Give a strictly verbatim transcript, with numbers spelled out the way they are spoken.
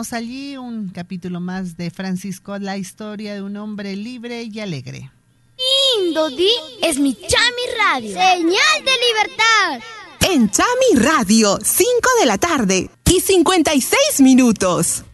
Tenemos allí un capítulo más de Francisco, la historia de un hombre libre y alegre. Indodi es mi Chami Radio. Señal de libertad. En Chami Radio, cinco de la tarde y cincuenta y seis minutos.